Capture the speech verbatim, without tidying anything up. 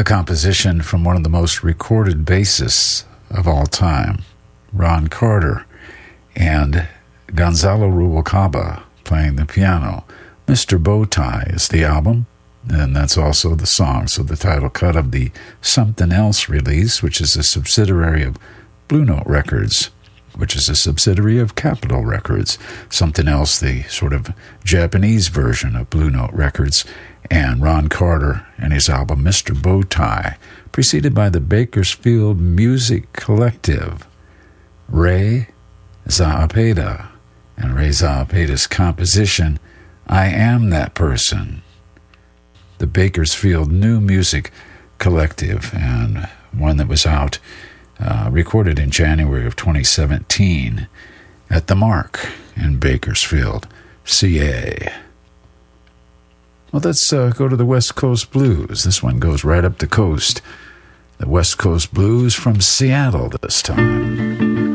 a composition from one of the most recorded bassists of all time, Ron Carter, and Gonzalo Rubalcaba playing the piano. Mister Bowtie is the album, and that's also the song, so the title cut of the Something Else release, which is a subsidiary of Blue Note Records, which is a subsidiary of Capitol Records. Something Else, the sort of Japanese version of Blue Note Records, and Ron Carter and his album Mister Bowtie, preceded by the Bakersfield Music Collective, Ray Zapata, and Ray Zapata's composition, I Am That Person. The Bakersfield New Music Collective, and one that was out, uh, recorded in January of twenty seventeen at The Mark in Bakersfield, C A. Well, let's uh, go to the West Coast Blues. This one goes right up the coast. The West Coast Blues from Seattle this time.